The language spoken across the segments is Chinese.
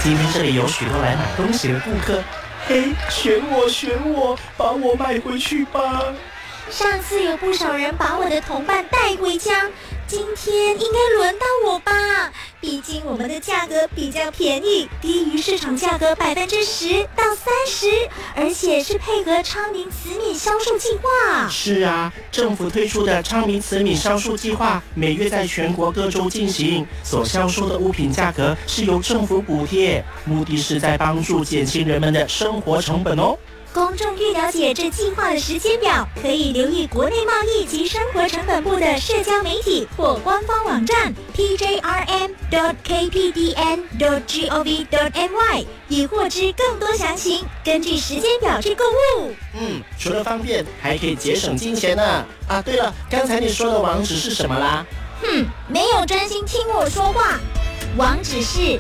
今天这里有许多来买东西的顾客，嘿，选我，把我买回去吧。 上次有不少人把我的同伴带回家，今天应该轮到我吧？毕竟我们的价格比较便宜，低于市场价格10%到30%，而且是配合昌明慈敏销售计划。 是啊，政府推出的昌明慈敏销售计划，每月在全国各州进行，所销售的物品价格是由政府补贴，目的是在帮助减轻人们的生活成本哦。 公众欲了解这计划的时间表，可以留意国内贸易及生活成本部的社交媒体或官方网站 tjrm.kpdn.gov.my， 以获知更多详情，根据时间表去购物。 除了方便，还可以节省金钱呢。啊，对了，刚才你说的网址是什么啦？ 没有专心听我说话。网址是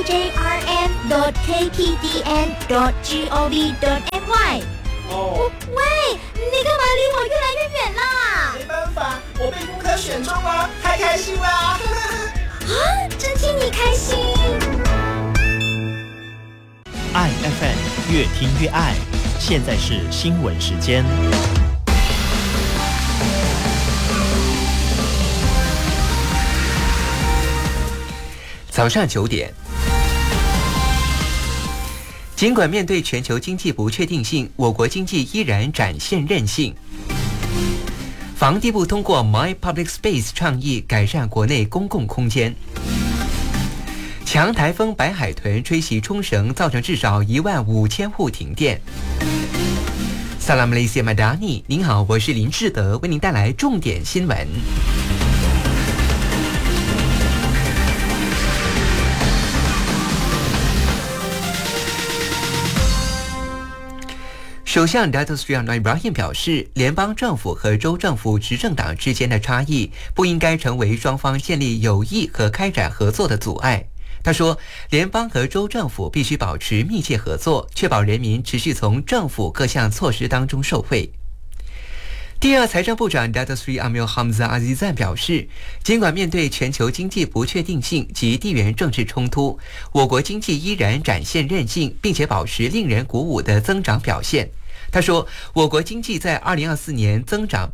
tjrm.kpdn.gov.my。喂，你干嘛离我越来越远啦？ 没办法，我被顾客选中了，太开心了！啊， 真替你开心。 爱 FM 越听越爱，现在是新闻时间。 早上9点，尽管面对全球经济不确定性，我国经济依然展现韧性。房地部通过 My Public Space 倡议改善国内公共空间。强台风白海豚吹袭冲绳，造成至少15000户停电。Salam Malaysia Madani， 您好，我是林志德，为您带来重点新闻。首相 Datuk Seri Anwar Ibrahim 表示，联邦政府和州政府执政党之间的差异不应该成为双方建立友谊和开展合作的阻碍。他说，联邦和州政府必须保持密切合作，确保人民持续从政府各项措施当中受惠。第二财政部长 Datuk Seri Amil Hamzah Azizan 表示，尽管面对全球经济不确定性及地缘政治冲突，我国经济依然展现韧性，并且保持令人鼓舞的增长表现。他说，我国经济在2024年增长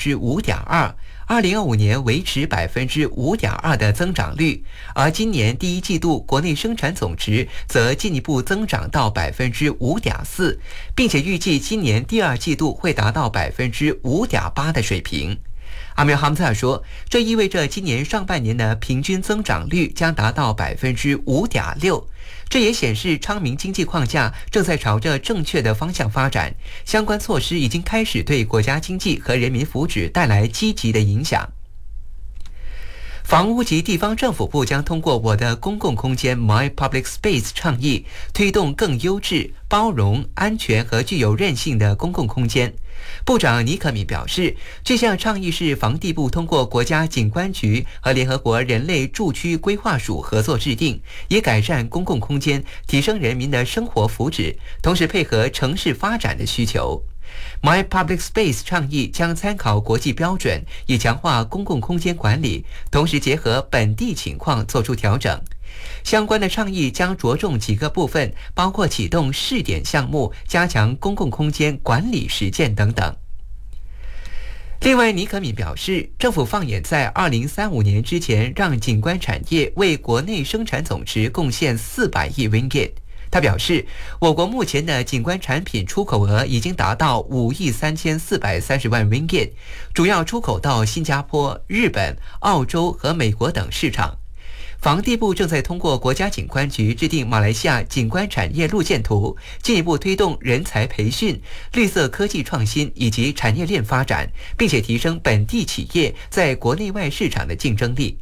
5.2%，2025年维持5.2%的增长率，而今年第一季度国内生产总值则进一步增长到5.4%，并且预计今年第二季度会达到5.8%的水平。阿米尔哈姆萨说，这意味着今年上半年的平均增长率将达到5.6%。这也显示昌明经济框架正在朝着正确的方向发展，相关措施已经开始对国家经济和人民福祉带来积极的影响。房屋及地方政府部将通过我的公共空间 My Public Space 倡议，推动更优质、包容、安全和具有韧性的公共空间。部长尼可米表示，这项倡议是房地部通过国家景观局和联合国人类住区规划署合作制定，以改善公共空间，提升人民的生活福祉，同时配合城市发展的需求。My Public Space 倡议将参考国际标准，以强化公共空间管理，同时结合本地情况做出调整。相关的倡议将着重几个部分，包括启动试点项目、加强公共空间管理实践等等。另外，尼可米表示，政府放眼在2035年之前，让景观产业为国内生产总值贡献400亿 ringgit。他表示，我国目前的景观产品出口额已经达到5亿3430万 ringgit， 主要出口到新加坡、日本、澳洲和美国等市场。房地部正在通过国家景观局制定马来西亚景观产业路线图，进一步推动人才培训、绿色科技创新以及产业链发展，并且提升本地企业在国内外市场的竞争力。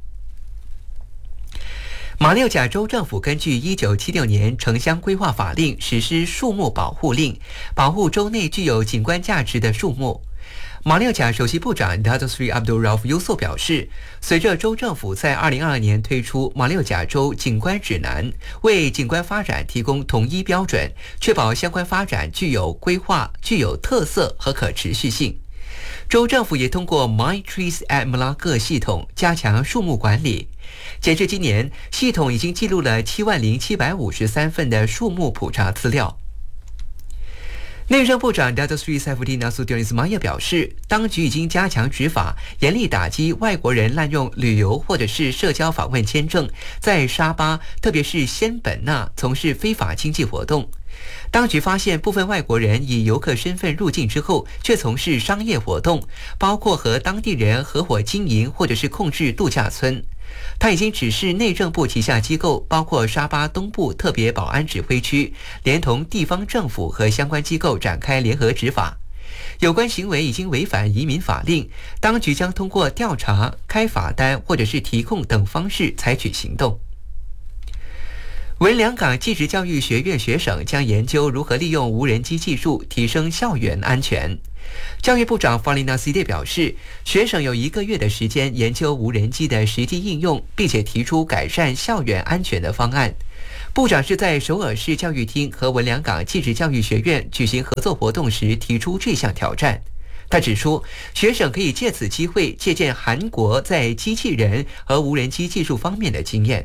马六甲州政府根据1976年城乡规划法令实施树木保护令，保护州内具有景观价值的树木。马六甲首席部长 Datuk Seri Abdul Rauf Yusof 表示，随着州政府在2022年推出马六甲州景观指南，为景观发展提供统一标准，确保相关发展具有规划、具有特色和可持续性。 州政府也通过 My Trees at Malacca 系统加强树木管理。截至今年，系统已经记录了70753份的树木普查资料。内政部长 Datuk Seri Saifuddin Nasution Ismail 表示，当局已经加强执法，严厉打击外国人滥用旅游或者是社交访问签证，在沙巴，特别是仙本那从事非法经济活动。当局发现部分外国人以游客身份入境之后，却从事商业活动，包括和当地人合伙经营或者是控制度假村。他已经指示内政部旗下机构，包括沙巴东部特别保安指挥区，连同地方政府和相关机构展开联合执法。有关行为已经违反移民法令，当局将通过调查、开罚单或者是提控等方式采取行动。文良港技职教育学院学生将研究如何利用无人机技术提升校园安全。教育部长 Farlina Sidi 表示，学生有1个月的时间研究无人机的实际应用，并且提出改善校园安全的方案。部长是在首尔市教育厅和文良港技职教育学院举行合作活动时提出这项挑战。他指出，学生可以借此机会借鉴韩国在机器人和无人机技术方面的经验。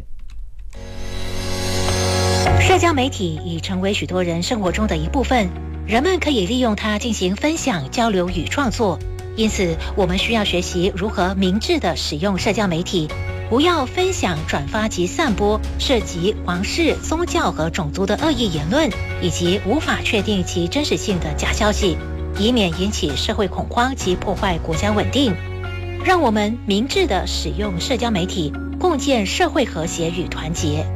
社交媒体已成为许多人生活中的一部分，人们可以利用它进行分享、交流与创作。因此，我们需要学习如何明智地使用社交媒体，不要分享、转发及散播涉及皇室、宗教和种族的恶意言论，以及无法确定其真实性的假消息，以免引起社会恐慌及破坏国家稳定。让我们明智地使用社交媒体，共建社会和谐与团结。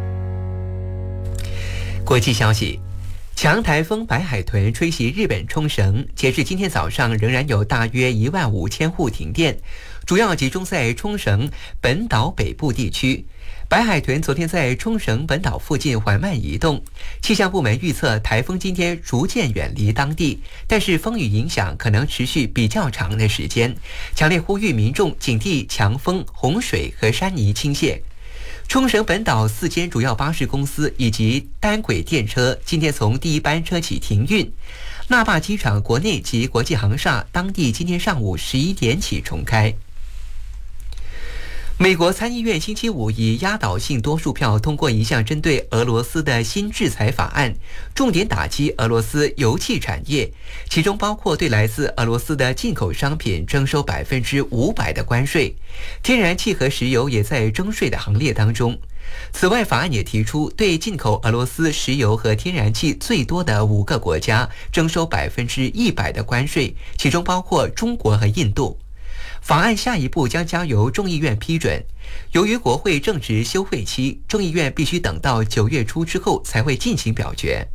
国际消息，强台风白海豚吹袭日本冲绳，截至今天早上仍然有大约15000户停电，主要集中在冲绳本岛北部地区。白海豚昨天在冲绳本岛附近缓慢移动，气象部门预测台风今天逐渐远离当地，但是风雨影响可能持续比较长的时间，强烈呼吁民众警惕强风、洪水和山泥倾泻。冲绳本岛4间主要巴士公司以及单轨电车今天从第1班车起停运，那霸机场国内及国际航厦当地今天上午11点起重开。美国参议院星期五以压倒性多数票通过一项针对俄罗斯的新制裁法案，重点打击俄罗斯油气产业，其中包括对来自俄罗斯的进口商品征收500%的关税，天然气和石油也在征税的行列当中。此外，法案也提出对进口俄罗斯石油和天然气最多的5个国家征收100%的关税，其中包括中国和印度。法案下一步将交由众议院批准，由于国会正值休会期，众议院必须等到9月初之后才会进行表决。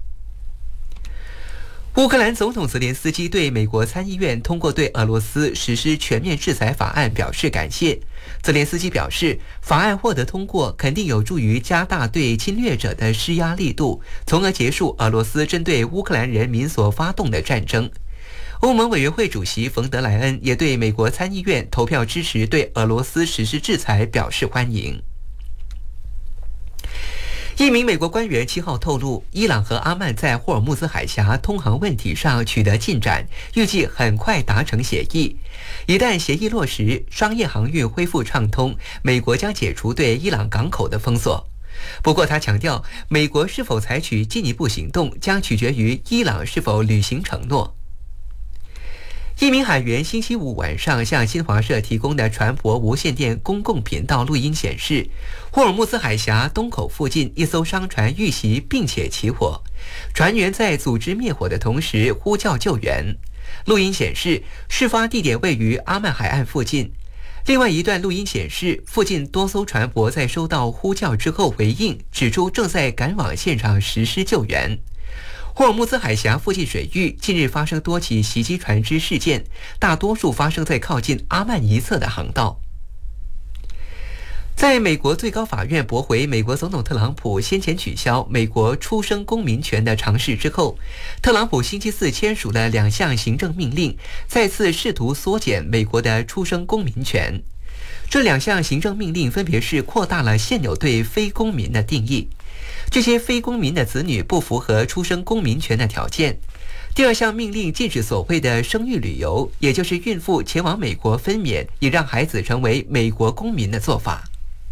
乌克兰总统泽连斯基对美国参议院通过对俄罗斯实施全面制裁法案表示感谢。泽连斯基表示，法案获得通过肯定有助于加大对侵略者的施压力度，从而结束俄罗斯针对乌克兰人民所发动的战争。欧盟委员会主席冯德莱恩也对美国参议院投票支持对俄罗斯实施制裁表示欢迎。一名美国官员7号透露，伊朗和阿曼在霍尔木兹海峡通航问题上取得进展，预计很快达成协议。一旦协议落实，商业航运恢复畅通，美国将解除对伊朗港口的封锁。不过他强调，美国是否采取进一步行动将取决于伊朗是否履行承诺。一名海员星期五晚上向新华社提供的船舶无线电公共频道录音显示，霍尔木兹海峡东口附近一艘商船遇袭并且起火，船员在组织灭火的同时呼叫救援。录音显示，事发地点位于阿曼海岸附近。另外一段录音显示，附近多艘船舶在收到呼叫之后回应，指出正在赶往现场实施救援。霍尔木兹海峡附近水域近日发生多起袭击船只事件，大多数发生在靠近阿曼一侧的航道。在美国最高法院驳回美国总统特朗普先前取消美国出生公民权的尝试之后，特朗普星期四签署了2项行政命令，再次试图缩减美国的出生公民权。这2项行政命令分别是扩大了现有对非公民的定义，这些非公民的子女不符合出生公民权的条件。 第二项命令禁止所谓的生育旅游，也就是孕妇前往美国分娩，以让孩子成为美国公民的做法。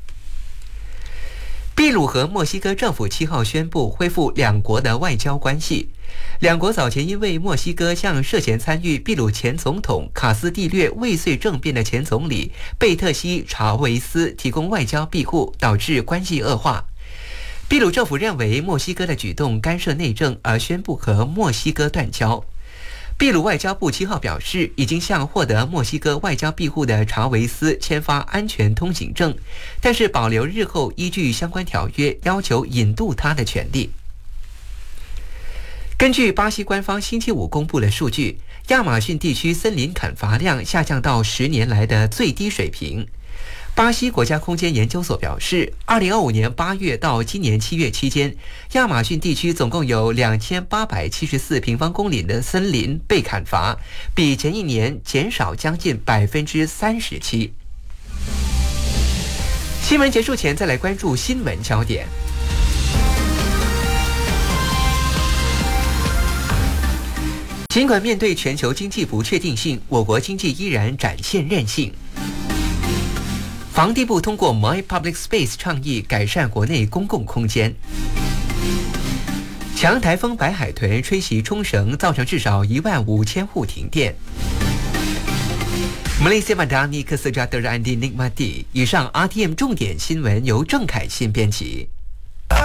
秘鲁和墨西哥政府7号宣布恢复两国的外交关系。两国早前因为墨西哥向涉嫌参与秘鲁前总统卡斯蒂略未遂政变的前总理贝特西·查韦斯提供外交庇护，导致关系恶化。秘鲁政府认为墨西哥的举动干涉内政，而宣布和墨西哥断交。秘鲁外交部7号表示，已经向获得墨西哥外交庇护的查韦斯签发安全通行证，但是保留日后依据相关条约要求引渡他的权利。根据巴西官方星期五公布的数据，亚马逊地区森林砍伐量下降到10年来的最低水平。巴西国家空间研究所表示，2025年8月到今年7月期间，亚马逊地区总共有2874平方公里的森林被砍伐，比前一年减少将近37%。新闻结束前，再来关注新闻焦点。尽管面对全球经济不确定性，我国经济依然展现韧性。房地部通过 My Public Space 倡议改善国内公共空间。强台风白海豚吹袭冲绳，造成至少15000户停电。Malaysia Madani Kesejahteraan di Nikmati。以上 RTM 重点新闻由郑凯欣编辑。